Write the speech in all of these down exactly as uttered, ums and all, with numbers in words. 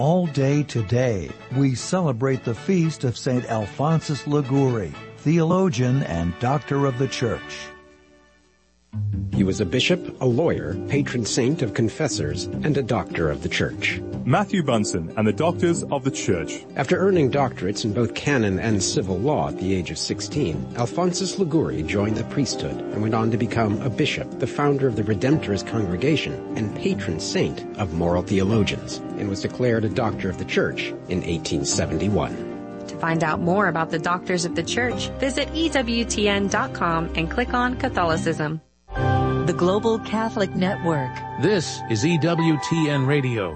All day today, we celebrate the feast of Saint Alphonsus Liguori, theologian and doctor of the Church. He was a bishop, a lawyer, patron saint of confessors, and a doctor of the Church. Matthew Bunson and the Doctors of the Church. After earning doctorates in both canon and civil law at the age of sixteen, Alphonsus Liguori joined the priesthood and went on to become a bishop, the founder of the Redemptorist Congregation, and patron saint of moral theologians, and was declared a doctor of the Church in eighteen seventy-one. To find out more about the Doctors of the Church, visit E W T N dot com and click on Catholicism. The Global Catholic Network. This is E W T N Radio.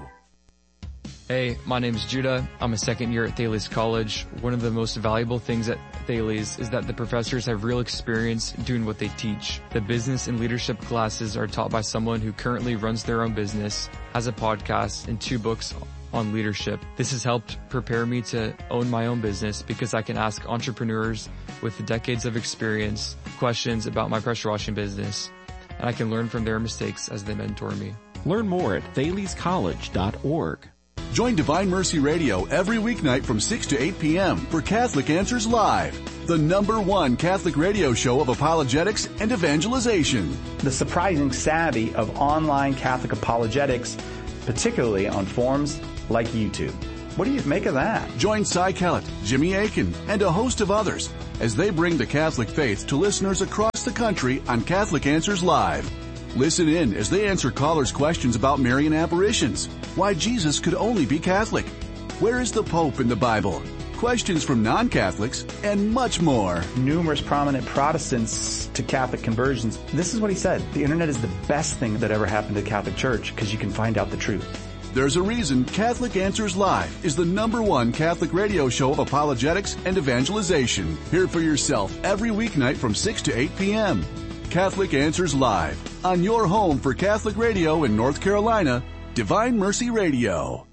Hey, my name is Judah. I'm a second year at Thales College. One of the most valuable things at Thales is that the professors have real experience doing what they teach. The business and leadership classes are taught by someone who currently runs their own business, has a podcast, and two books on leadership. This has helped prepare me to own my own business because I can ask entrepreneurs with decades of experience questions about my pressure washing business, and I can learn from their mistakes as they mentor me. Learn more at thales college dot org. Join Divine Mercy Radio every weeknight from six to eight p.m. for Catholic Answers Live, the number one Catholic radio show of apologetics and evangelization. The surprising savvy of online Catholic apologetics, particularly on forums like YouTube. What do you make of that? Join Cy Kellett, Jimmy Akin, and a host of others as they bring the Catholic faith to listeners across the country on Catholic Answers Live. Listen in as they answer callers' questions about Marian apparitions, why Jesus could only be Catholic, where is the Pope in the Bible, questions from non-Catholics, and much more. Numerous prominent Protestants to Catholic conversions. This is what he said. The internet is the best thing that ever happened to the Catholic Church because you can find out the truth. There's a reason Catholic Answers Live is the number one Catholic radio show of apologetics and evangelization. Hear it for yourself every weeknight from six to eight p.m. Catholic Answers Live, on your home for Catholic radio in North Carolina, Divine Mercy Radio.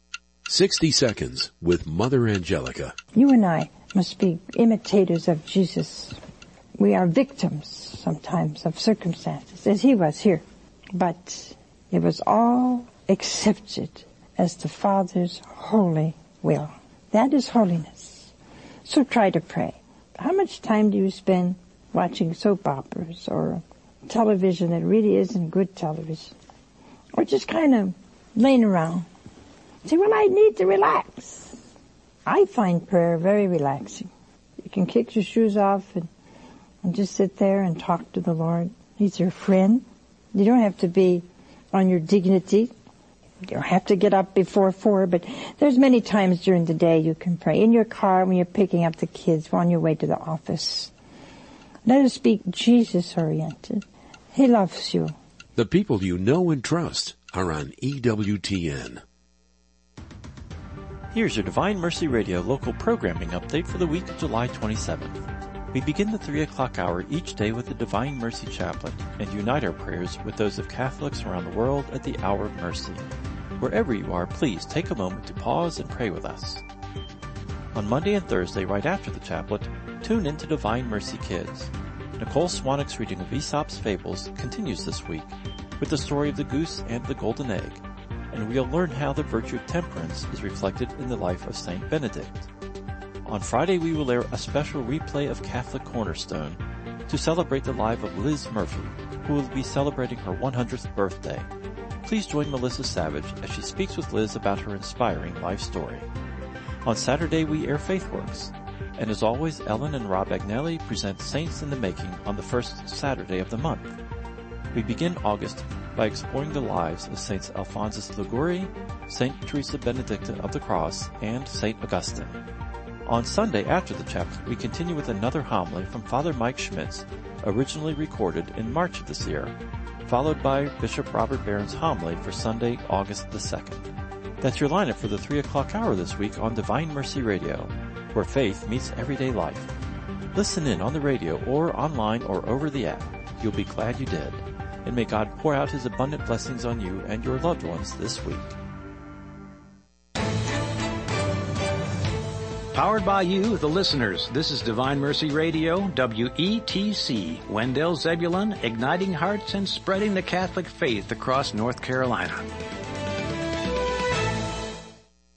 sixty seconds with Mother Angelica. You and I must be imitators of Jesus. We are victims sometimes of circumstances, as he was here. But it was all accepted as the Father's holy will. That is holiness. So try to pray. How much time do you spend watching soap operas or television that really isn't good television? Or just kind of laying around? Say, well, I need to relax. I find prayer very relaxing. You can kick your shoes off and, and just sit there and talk to the Lord. He's your friend. You don't have to be on your dignity. You don't have to get up before four, but there's many times during the day you can pray. In your car, when you're picking up the kids, on your way to the office. Let us be Jesus-oriented. He loves you. The people you know and trust are on E W T N. Here's your Divine Mercy Radio local programming update for the week of July twenty-seventh. We begin the three o'clock hour each day with the Divine Mercy Chaplet and unite our prayers with those of Catholics around the world at the Hour of Mercy. Wherever you are, please take a moment to pause and pray with us. On Monday and Thursday, right after the chaplet, tune in to Divine Mercy Kids. Nicole Swanick's reading of Aesop's Fables continues this week with the story of the goose and the golden egg, and we'll learn how the virtue of temperance is reflected in the life of Saint Benedict. On Friday, we will air a special replay of Catholic Cornerstone to celebrate the life of Liz Murphy, who will be celebrating her one hundredth birthday. Please join Melissa Savage as she speaks with Liz about her inspiring life story. On Saturday, we air FaithWorks. And as always, Ellen and Rob Agnelli present Saints in the Making on the first Saturday of the month. We begin August by exploring the lives of Saints Alphonsus Liguori, Saint Teresa Benedicta of the Cross, and Saint Augustine. On Sunday after the chaplet, we continue with another homily from Father Mike Schmitz, originally recorded in March of this year, followed by Bishop Robert Barron's homily for Sunday, August the second. That's your lineup for the three o'clock hour this week on Divine Mercy Radio, where faith meets everyday life. Listen in on the radio or online or over the app. You'll be glad you did. And may God pour out his abundant blessings on you and your loved ones this week. Powered by you, the listeners, this is Divine Mercy Radio, W E T C, Wendell Zebulon, igniting hearts and spreading the Catholic faith across North Carolina.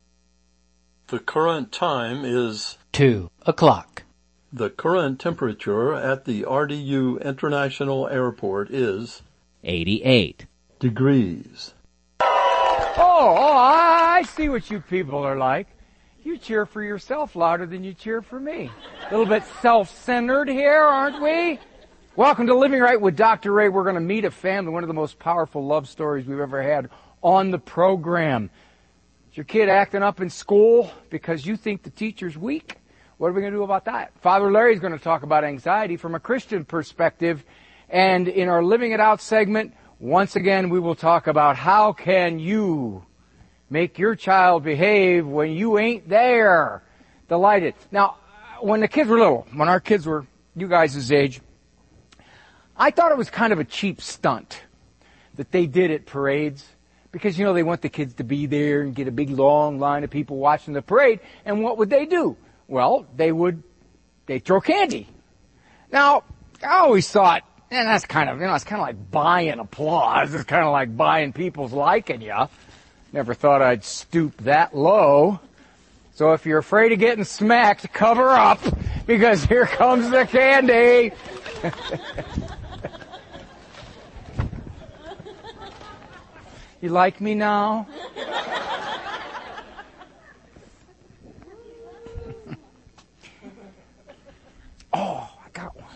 The current time is two o'clock. The current temperature at the R D U International Airport is eighty-eight degrees. Oh, oh, I see what you people are like. You cheer for yourself louder than you cheer for me. A little bit self-centered here, aren't we? Welcome to Living Right with Doctor Ray. We're going to meet a family, one of the most powerful love stories we've ever had on the program. Is your kid acting up in school because you think the teacher's weak? What are we going to do about that? Father Larry's going to talk about anxiety from a Christian perspective. And in our Living It Out segment, once again, we will talk about how can you make your child behave when you ain't there. Delighted. Now, when the kids were little, when our kids were you guys' age, I thought it was kind of a cheap stunt that they did at parades. Because, you know, they want the kids to be there and get a big long line of people watching the parade. And what would they do? Well, they would, they'd throw candy. Now, I always thought, and that's kind of, you know, it's kind of like buying applause. It's kind of like buying people's liking you. Never thought I'd stoop that low. So if you're afraid of getting smacked, cover up, because here comes the candy. You like me now? Oh, I got one.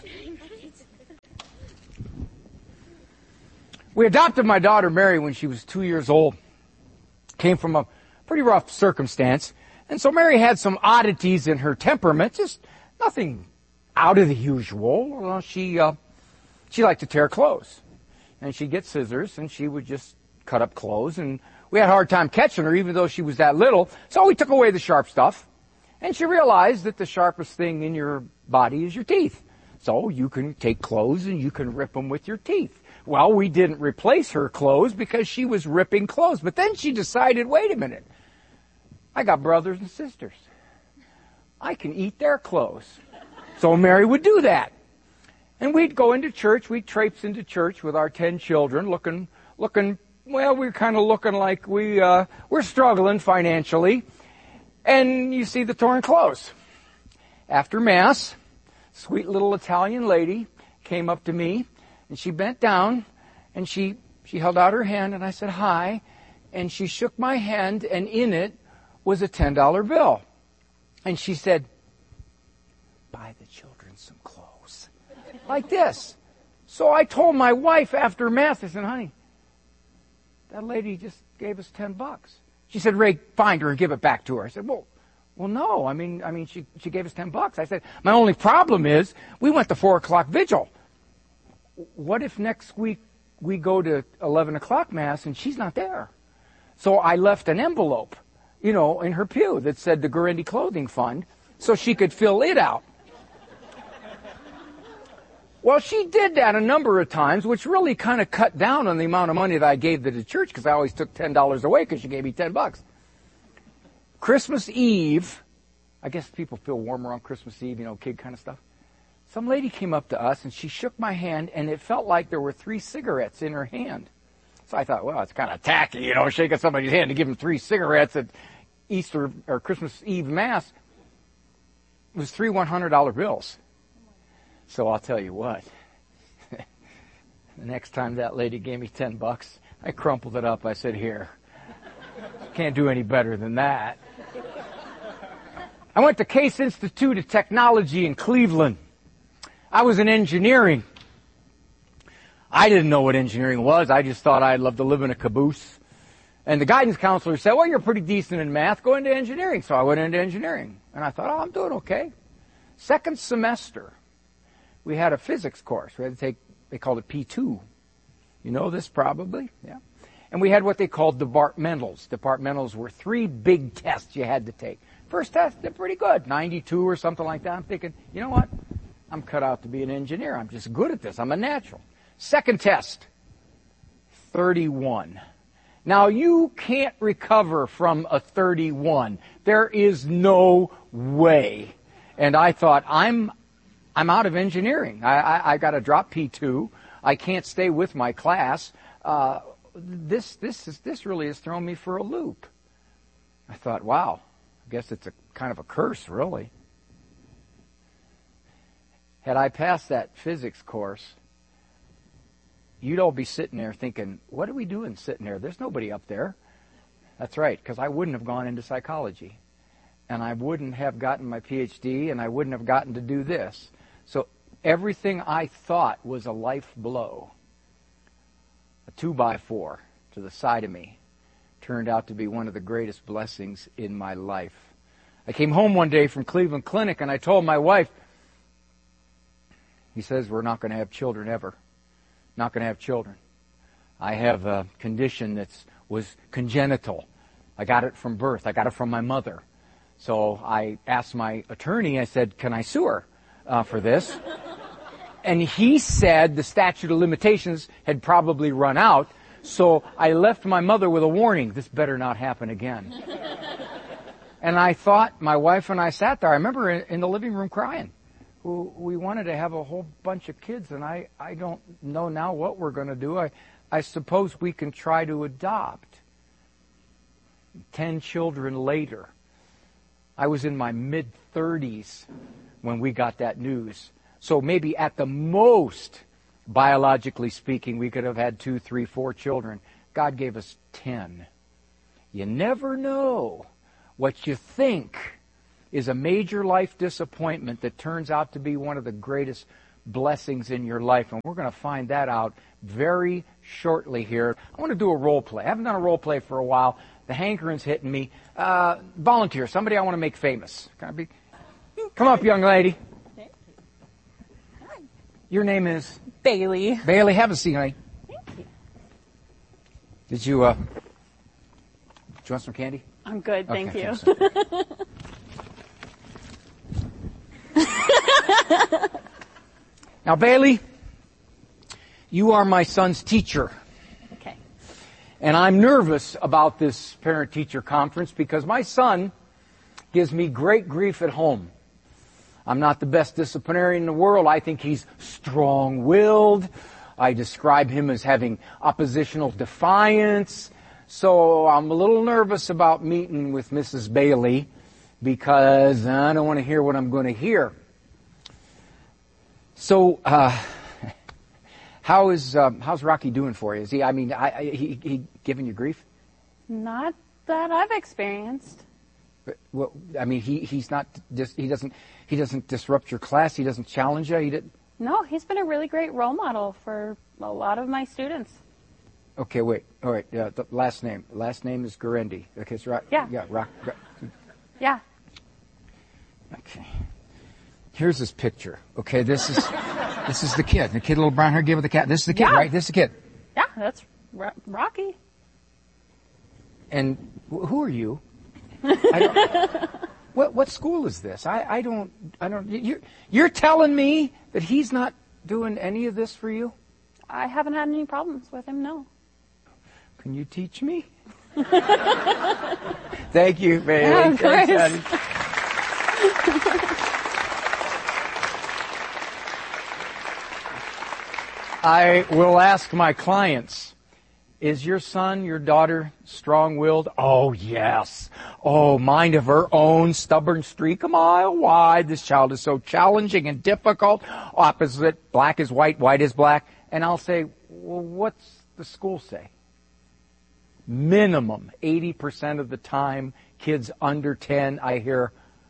We adopted my daughter Mary when she was two years old. Came from a pretty rough circumstance. And so Mary had some oddities in her temperament, just nothing out of the usual. Well, she, uh, she liked to tear clothes. And she'd get scissors and she would just cut up clothes. And we had a hard time catching her even though she was that little. So we took away the sharp stuff. And she realized that the sharpest thing in your body is your teeth. So you can take clothes and you can rip them with your teeth. Well, we didn't replace her clothes because she was ripping clothes. But then she decided, wait a minute, I got brothers and sisters. I can eat their clothes. So Mary would do that. And we'd go into church, we'd traipse into church with our ten children looking, looking, well, we're kind of looking like we, uh, we're struggling financially. And you see the torn clothes. After Mass, sweet little Italian lady came up to me. And she bent down, and she, she held out her hand, and I said, hi. And she shook my hand, and in it was a ten dollar bill. And she said, buy the children some clothes. Like this. So I told my wife after Mass, I said, honey, that lady just gave us ten bucks. She said, Ray, find her and give it back to her. I said, well, well, no. I mean, I mean, she, she gave us ten bucks. I said, my only problem is we went to four o'clock vigil. What if next week we go to eleven o'clock Mass and she's not there? So I left an envelope, you know, in her pew that said the Gurendi Clothing Fund so she could fill it out. Well, she did that a number of times, which really kind of cut down on the amount of money that I gave to the church because I always took ten dollars away because she gave me ten bucks. Christmas Eve, I guess people feel warmer on Christmas Eve, you know, kid kind of stuff. Some lady came up to us and she shook my hand and it felt like there were three cigarettes in her hand. So I thought, well, it's kind of tacky, you know, shaking somebody's hand to give them three cigarettes at Easter or Christmas Eve Mass. It was three one hundred dollar bills. So I'll tell you what, the next time that lady gave me ten bucks, I crumpled it up. I said, here, can't do any better than that. I went to Case Institute of Technology in Cleveland. I was in engineering. I didn't know what engineering was. I just thought I'd love to live in a caboose. And the guidance counselor said, well, you're pretty decent in math. Go into engineering. So I went into engineering. And I thought, oh, I'm doing okay. Second semester, we had a physics course. We had to take, they called it P two. You know this probably, yeah. And we had what they called departmentals. Departmentals were three big tests you had to take. First test, they're pretty good, ninety-two or something like that. I'm thinking, you know what? I'm cut out to be an engineer. I'm just good at this. I'm a natural. Second test, thirty-one. Now, you can't recover from a thirty-one. There is no way. And I thought, I'm I'm out of engineering. I, I, I got to drop P two. I can't stay with my class. Uh, this this is this really has thrown me for a loop. I thought, wow, I guess it's a kind of a curse, really. Had I passed that physics course, you'd all be sitting there thinking, what are we doing sitting there? There's nobody up there. That's right, because I wouldn't have gone into psychology. And I wouldn't have gotten my P H D, and I wouldn't have gotten to do this. So everything I thought was a life blow, a two by four to the side of me, turned out to be one of the greatest blessings in my life. I came home one day from Cleveland Clinic, and I told my wife, he says, we're not going to have children ever. Not going to have children. I have a condition that was congenital. I got it from birth. I got it from my mother. So I asked my attorney, I said, can I sue her uh, for this? And he said the statute of limitations had probably run out. So I left my mother with a warning, this better not happen again. And I thought, my wife and I sat there, I remember in, in the living room crying. We wanted to have a whole bunch of kids, and I, I don't know now what we're going to do. I, I suppose we can try to adopt. Ten children later, I was in my mid-thirties when we got that news. So maybe at the most, biologically speaking, we could have had two, three, four children. God gave us ten. You never know what you think is a major life disappointment that turns out to be one of the greatest blessings in your life. And we're going to find that out very shortly here. I want to do a role play. I haven't done a role play for a while. The hankering's hitting me. Uh, volunteer, somebody I want to make famous. Can I be? Come up, young lady. Your name is? Bailey. Bailey, have a seat, honey. Thank you. Did you, uh, do you want some candy? I'm good, thank okay, you. Now, Bailey, you are my son's teacher. Okay. And I'm nervous about this parent-teacher conference because my son gives me great grief at home. I'm not the best disciplinarian in the world. I think he's strong-willed. I describe him as having oppositional defiance. So I'm a little nervous about meeting with Missus Bailey because I don't want to hear what I'm going to hear. So, uh, how is um, how's Rocky doing for you? Is he? I mean, I, I, he he giving you grief? Not that I've experienced. But, well, I mean, he he's not. Dis, he doesn't. He doesn't disrupt your class. He doesn't challenge you. He did. No, he's been a really great role model for a lot of my students. Okay, wait. All right. Uh, the last name. Last name is Gurendi. Okay, it's Rock. Yeah. Yeah. Rock. Rock. Yeah. Okay. Here's his picture. Okay, this is this is the kid. The kid, little brown hair, kid with the cat. This is the kid, Yeah. right? This is the kid. Yeah, that's Ro- Rocky. And wh- who are you? I don't, what what school is this? I, I don't I don't. You're you're telling me that he's not doing any of this for you? I haven't had any problems with him. No. Can you teach me? Thank you, baby. Yeah, of Thanks, course. honey. I will ask my clients, is your son, your daughter strong-willed? Oh, yes. Oh, mind of her own, stubborn streak a mile wide. This child is so challenging and difficult. Opposite, black is white, white is black. And I'll say, well, what's the school say? Minimum eighty percent of the time, kids under ten, I hear,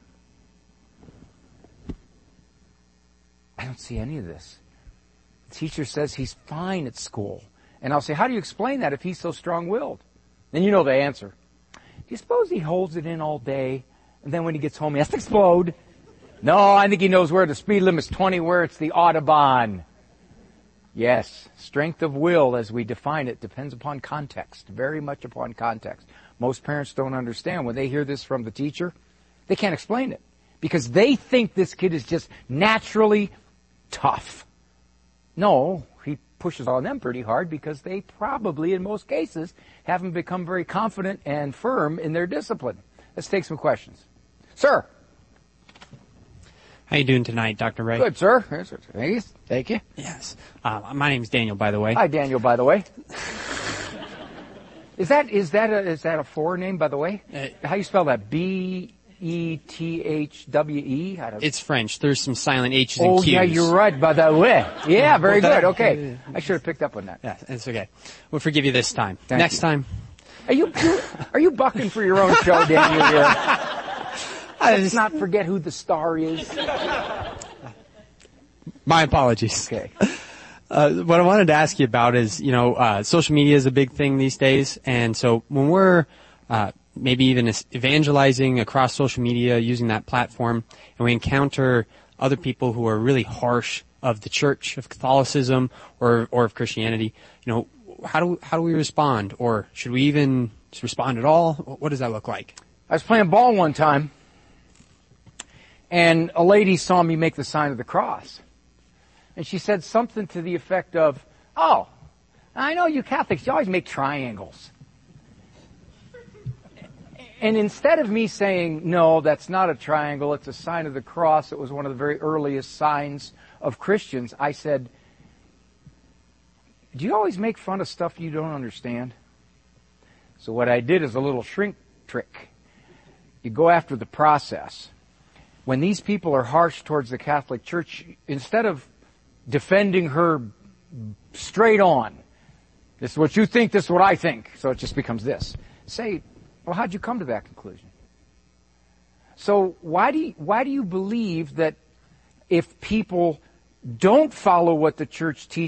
I don't see any of this. The teacher says he's fine at school. And I'll say, how do you explain that if he's so strong-willed? Then you know the answer. Do you suppose he holds it in all day, and then when he gets home he has to explode? No, I think he knows where the speed limit's twenty, where it's the Autobahn. Yes, strength of will, as we define it, depends upon context, very much upon context. Most parents don't understand. When they hear this from the teacher, they can't explain it because they think this kid is just naturally tough. No, he pushes on them pretty hard because they probably, in most cases, haven't become very confident and firm in their discipline. Let's take some questions. Sir. How you doing tonight, Doctor Ray? Good, sir. Thank you. Thank you. Yes. Uh, my name's Daniel, by the way. Hi, Daniel, by the way. Is that is that a, is that a forename, by the way? Uh, How you spell that? B E T H W E? It's French. There's some silent H's and Oh, Q's. yeah, you're right, by the way. Yeah, very good. Okay. I should have picked up on that. Yeah, it's okay. We'll forgive you this time. Thank Next you. time. Are you, you are you bucking for your own show, Daniel? Here? Let's not forget who the star is. My apologies. Okay. Uh, what I wanted to ask you about is, you know, uh, social media is a big thing these days, and so when we're uh, maybe even evangelizing across social media, using that platform, and we encounter other people who are really harsh of the church, of Catholicism, or or of Christianity, you know, how do how do we respond, or should we even respond at all? What does that look like? I was playing ball one time, and a lady saw me make the sign of the cross. And she said something to the effect of, "Oh, I know you Catholics, you always make triangles." And instead of me saying, "No, that's not a triangle, it's a sign of the cross, it was one of the very earliest signs of Christians," I said, "Do you always make fun of stuff you don't understand?" So what I did is a little shrink trick. You go after the process. When these people are harsh towards the Catholic Church, instead of defending her straight on, "This is what you think, this is what I think," so it just becomes this. Say, "Well, how'd you come to that conclusion?" So why do you, why do you believe that if people don't follow what the church teaches,